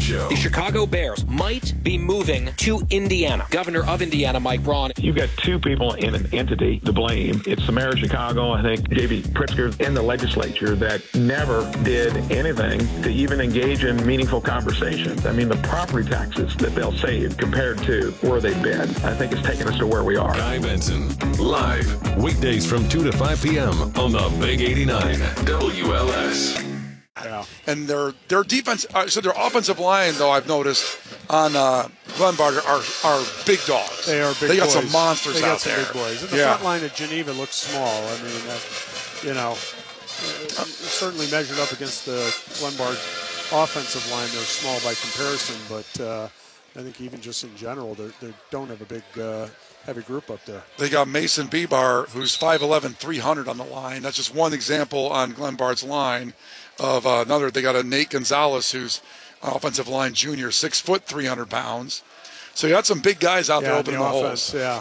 Show. The Chicago Bears might be moving to Indiana. Governor of Indiana, Mike Braun. You've got two people in an entity to blame. It's the mayor of Chicago, I think, J.B. Pritzker, in the legislature that never did anything to even engage in meaningful conversations. I mean, the property taxes that they'll save compared to where they've been, I think it's taken us to where we are. Guy Benson, live, weekdays from 2 to 5 p.m. on the Big 89 WLS. Yeah. And their defense, so their offensive line, though, I've noticed on Glenbard are big dogs. They are big boys. They got some monsters out there. Big boys. And the front line of Geneva looks small. I mean, certainly measured up against the Glenbard offensive line, they're small by comparison. But I think even just in general, they don't have a big, heavy group up there. They got Mason Bebar, who's 5'11", 300 on the line. That's just one example on Glenbard's line. Of another, they got a Nate Gonzalez, who's offensive line junior, 6 foot, 300 pounds. So you got some big guys out there opening the holes. Yeah,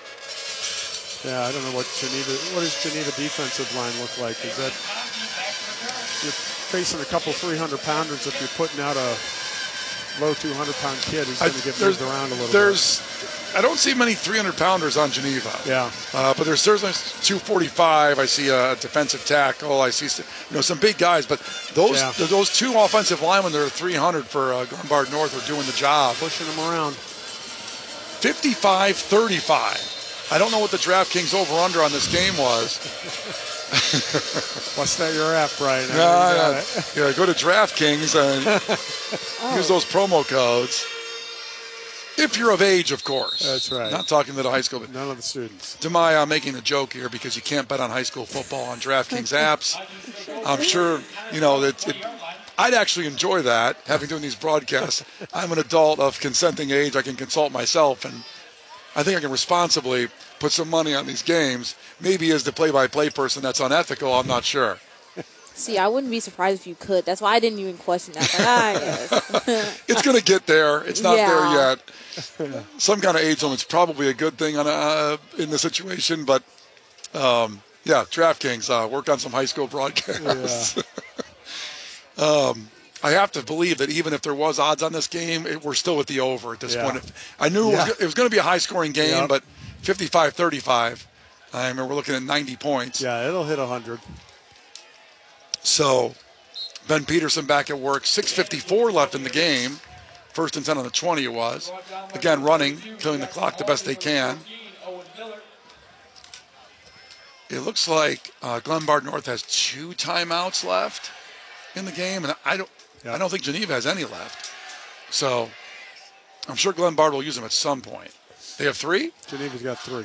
I don't know what does Geneva defensive line look like? Is that you're facing a couple 300-pounders if you're putting out a low 200-pound kid who's going to get moved around a little bit. I don't see many 300-pounders on Geneva. Yeah. But there's certainly 245. I see a defensive tackle. I see some big guys. But those two offensive linemen that are 300 for Glenbard North are doing the job. Pushing them around. 55-35. I don't know what the DraftKings over-under on this game was. What's that your app, Brian? Yeah, go to DraftKings and use those promo codes. If you're of age, of course. That's right. Not talking to the high school. But none of the students. Demai, I'm making a joke here because you can't bet on high school football on DraftKings apps. I'm sure, I'd actually enjoy that, having doing these broadcasts. I'm an adult of consenting age. I can consult myself, and I think I can responsibly put some money on these games. Maybe as the play-by-play person that's unethical, I'm not sure. See, I wouldn't be surprised if you could. That's why I didn't even question that. Yes. It's going to get there. It's not there yet. Some kind of age limit's probably a good thing in the situation, but DraftKings, work on some high school broadcasts. Yeah. I have to believe that even if there was odds on this game, we're still at the over at this point. I knew it was going to be a high-scoring game, but 55-35. I mean, we're looking at 90 points. Yeah, it'll hit 100. So, Ben Peterson back at work. 6:54 left in the game. 1st and 10 on the 20 it was. Again, running, killing the clock the best they can. It looks like Glenbard North has 2 timeouts left in the game, and I don't think Geneva has any left. So, I'm sure Glenbard will use them at some point. They have 3? Geneva's got 3.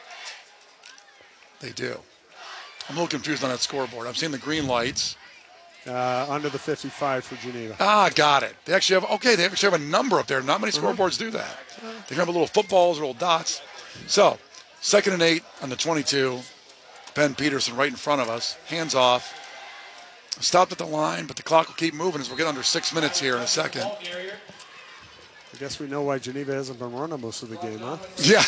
They do. I'm a little confused on that scoreboard. I'm seeing the green lights. Under the 55 for Geneva. Got it. They actually have a number up there. Not many scoreboards do that. They have little footballs or little dots. So, 2nd and 8 on the 22. Ben Peterson right in front of us. Hands off. Stopped at the line, but the clock will keep moving as we'll get under 6 minutes here in a second. I guess we know why Geneva hasn't been running most of the game, huh? Yeah.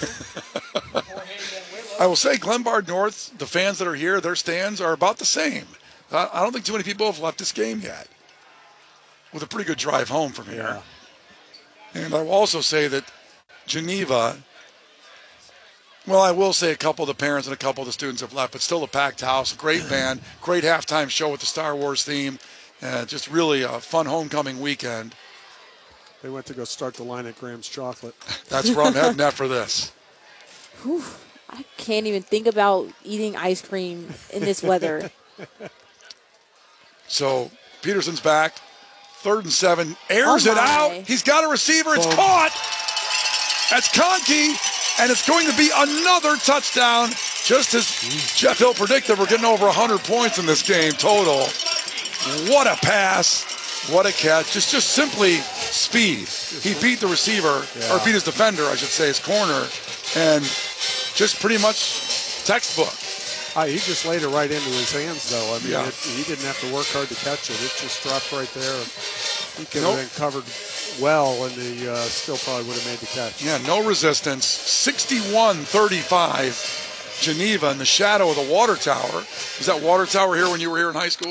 I will say Glenbard North, the fans that are here, their stands are about the same. I don't think too many people have left this game yet. With a pretty good drive home from here. Yeah. And I will also say that Geneva, I will say a couple of the parents and a couple of the students have left, but still a packed house, a great band, great halftime show with the Star Wars theme, just really a fun homecoming weekend. They went to go start the line at Graham's Chocolate. That's where I'm heading after this. Whew. I can't even think about eating ice cream in this weather. So Peterson's back. 3rd and 7. Airs it out. He's got a receiver. It's caught. That's Conkey. And it's going to be another touchdown. Just as Jeff Hill predicted, we're getting over 100 points in this game total. What a pass. What a catch. Just simply speed. He beat the receiver, or beat his defender, I should say, his corner. And just pretty much textbook. He just laid it right into his hands, though. I mean, he didn't have to work hard to catch it. It just dropped right there. He could have been covered well, and he still probably would have made the catch. Yeah, no resistance. 61-35. Geneva in the shadow of the water tower. Was that water tower here when you were here in high school?